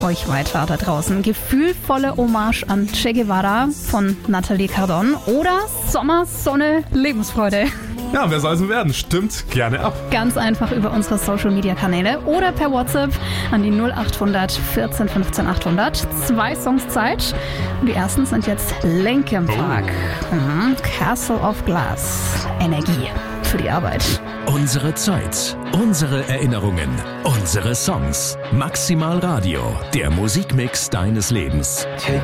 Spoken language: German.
euch weiter da draußen. Gefühlvolle Hommage an Che Guevara von Nathalie Cardon oder Sommer, Sonne, Lebensfreude. Ja, wer soll es werden? Stimmt gerne ab. Ganz einfach über unsere Social-Media-Kanäle oder per WhatsApp an die 0800 14 15 800. 2 Songs Zeit. Und die ersten sind jetzt Linkin Park. Castle of Glass. Energie für die Arbeit. Unsere Zeit, unsere Erinnerungen, unsere Songs. Maximal Radio, der Musikmix deines Lebens.